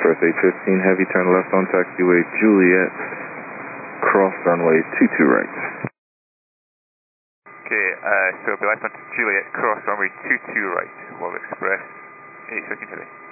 Express 815 Heavy, turn left on taxiway Juliet, cross runway 22 right. Okay, so be left on Juliet, cross runway 22 right, World Express 815 Heavy.